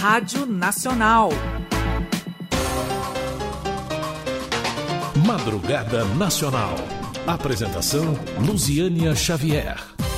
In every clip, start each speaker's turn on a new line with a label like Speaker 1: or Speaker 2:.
Speaker 1: Rádio Nacional.
Speaker 2: Madrugada Nacional. Apresentação Luziânia Xavier.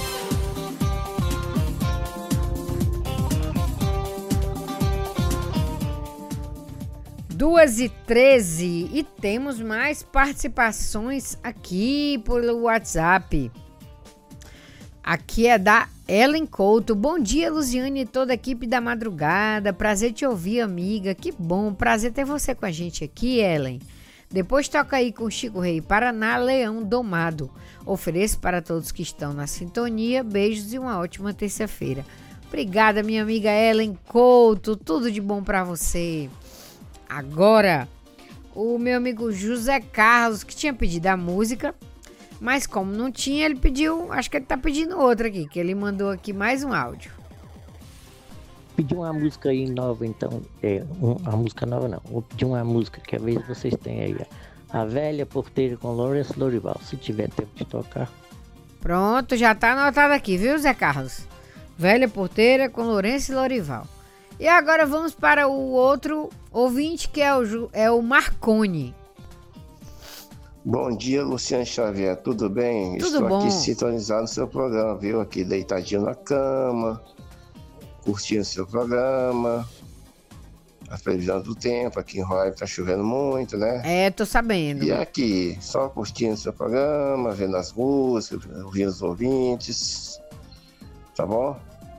Speaker 3: 2h13 e temos mais participações aqui pelo WhatsApp. Aqui é da Ellen Couto. Bom dia, Luziane e toda a equipe da madrugada. Prazer te ouvir, amiga. Que bom, prazer ter você com a gente aqui, Ellen. Depois toca aí com Chico Rei, Paraná, Leão Domado. Ofereço para todos que estão na sintonia. Beijos e uma ótima terça-feira. Obrigada, minha amiga Ellen Couto. Tudo de bom para você. Agora, o meu amigo José Carlos, que tinha pedido a música, mas como não tinha, ele pediu, acho que ele tá pedindo outra aqui, que ele mandou aqui mais um áudio.
Speaker 4: Pediu uma música aí nova, então, uma música nova não, vou pedir uma música que às vezes vocês têm aí, A Velha Porteira com Lourenço Lorival, se tiver tempo de tocar.
Speaker 3: Pronto, já tá anotado aqui, viu, Zé Carlos? Velha Porteira com Lourenço Lorival. E agora vamos para o outro ouvinte, que é o Marconi.
Speaker 5: Bom dia, Luciano Xavier, tudo bem?
Speaker 3: Tudo
Speaker 5: Estou
Speaker 3: bom.
Speaker 5: aqui sintonizado no seu programa, viu? Aqui deitadinho na cama, curtindo seu programa, a previsão do tempo, aqui em Roraima tá chovendo muito, né?
Speaker 3: É, tô sabendo.
Speaker 5: E aqui, só curtindo seu programa, vendo as músicas, ouvindo os ouvintes, tá bom?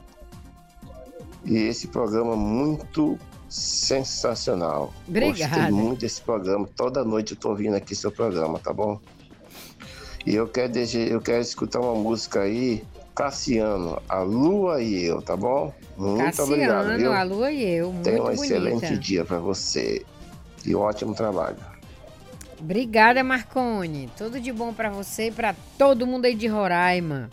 Speaker 5: E esse programa muito sensacional.
Speaker 3: Obrigada.
Speaker 5: Gostei muito desse programa. Toda noite eu tô ouvindo aqui seu programa, tá bom? E eu quero escutar uma música aí, Cassiano, A Lua e Eu, tá bom? Muito obrigado, viu?
Speaker 3: A Lua e Eu, muito
Speaker 5: Tenha um
Speaker 3: bonita.
Speaker 5: excelente dia para você e um ótimo trabalho.
Speaker 3: Obrigada, Marconi. Tudo de bom pra você e pra todo mundo aí de Roraima.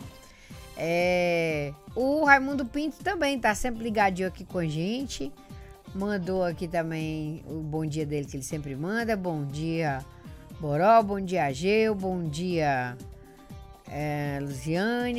Speaker 3: O Raimundo Pinto também tá sempre ligadinho aqui com a gente. Mandou aqui também o bom dia dele, que ele sempre manda. Bom dia, Boró. Bom dia, Ageu. Bom dia, Luziane.